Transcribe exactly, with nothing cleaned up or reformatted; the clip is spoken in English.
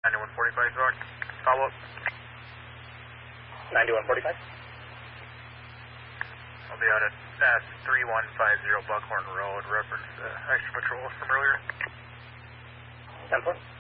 ninety-one forty-five north. Follow up. ninety-one forty-five. I'll be out at S three one five zero Buckhorn Road, reference uh, extra patrol from earlier. ten four.